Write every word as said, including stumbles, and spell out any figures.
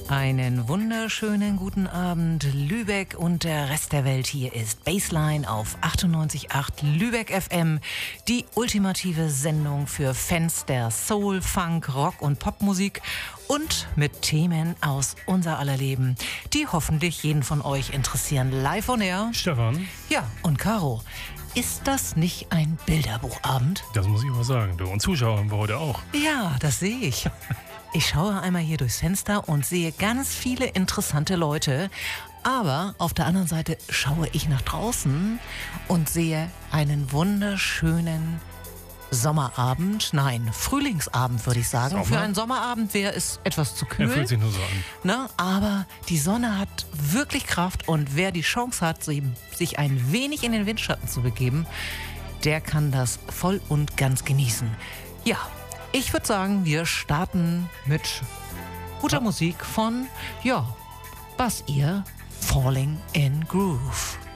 Einen wunderschönen guten Abend, Lübeck und der Rest der Welt. Hier ist Baseline auf achtundneunzig Komma acht Lübeck F M, die ultimative Sendung für Fans der Soul, Funk, Rock und Popmusik und mit Themen aus unser aller Leben, die hoffentlich jeden von euch interessieren. Live on air. Stefan. Ja, und Caro. Ist das nicht ein Bilderbuchabend? Das muss ich mal sagen, du. Und Zuschauer haben wir heute auch. Ja, das sehe ich. Ich schaue einmal hier durchs Fenster und sehe ganz viele interessante Leute. Aber auf der anderen Seite schaue ich nach draußen und sehe einen wunderschönen Sommerabend. Nein, Frühlingsabend würde ich sagen. Sommer? Für einen Sommerabend wäre es etwas zu kühl. Er fühlt sich nur so an. Ne? Aber die Sonne hat wirklich Kraft und wer die Chance hat, sich ein wenig in den Windschatten zu begeben, der kann das voll und ganz genießen. Ja, ich würde sagen, wir starten mit guter Ja. Musik von, ja, was ihr Falling in Groove.